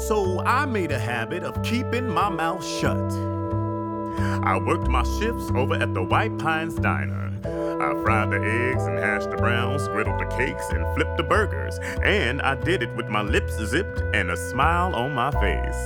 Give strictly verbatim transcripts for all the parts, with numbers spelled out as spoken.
So I made a habit of keeping my mouth shut. I worked my shifts over at the White Pines Diner. I fried the eggs and hashed the browns, griddled the cakes, and flipped the burgers. And I did it with my lips zipped and a smile on my face.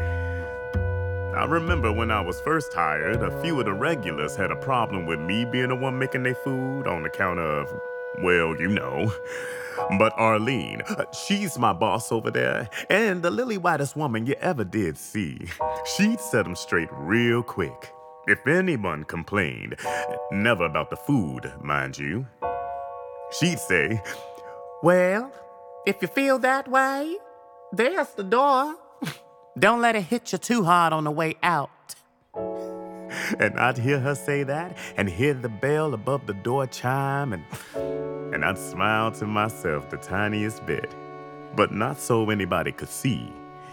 I remember when I was first hired, a few of the regulars had a problem with me being the one making their food on account of, well, you know. But Arlene, she's my boss over there, and the lily whitest woman you ever did see. She'd set them straight real quick. If anyone complained, never about the food, mind you, she'd say, "Well, if you feel that way, there's the door. Don't let it hit you too hard on the way out." And I'd hear her say that and hear the bell above the door chime, and, and I'd smile to myself the tiniest bit, but not so anybody could see.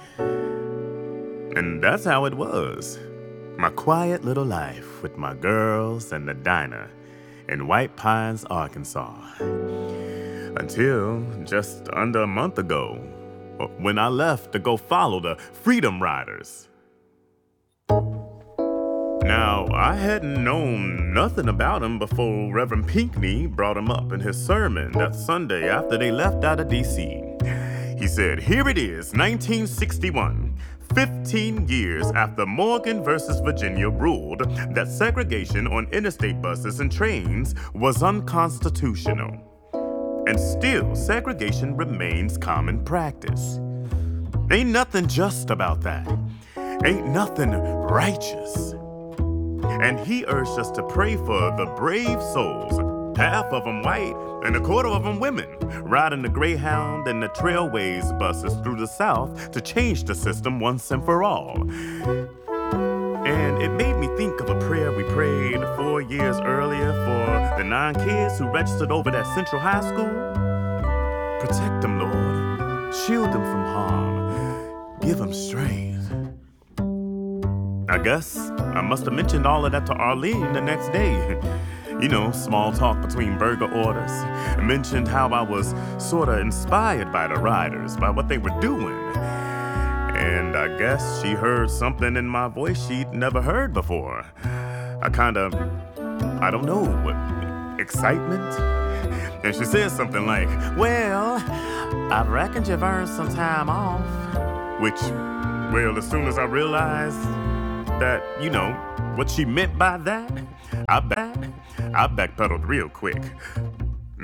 And that's how it was. My quiet little life with my girls and the diner in White Pines, Arkansas. Until just under a month ago, when I left to go follow the Freedom Riders. Now, I hadn't known nothing about him before Reverend Pinckney brought him up in his sermon that Sunday after they left out of D C. He said, "Here it is, nineteen sixty-one, fifteen years after Morgan versus Virginia ruled that segregation on interstate buses and trains was unconstitutional. And still, segregation remains common practice. Ain't nothing just about that. Ain't nothing righteous." And he urged us to pray for the brave souls, half of them white and a quarter of them women, riding the Greyhound and the Trailways buses through the South to change the system once and for all. And it made me think of a prayer we prayed four years earlier for the nine kids who registered over at Central High School. Protect them, Lord. Shield them from harm. Give them strength. I guess I must have mentioned all of that to Arlene the next day. You know, small talk between burger orders. I mentioned how I was sorta inspired by the riders, by what they were doing. And I guess she heard something in my voice she'd never heard before. A kind of, I don't know, excitement? And she said something like, "Well, I reckon you've earned some time off." Which, well, as soon as I realized that, you know, what she meant by that, I back, I backpedaled real quick.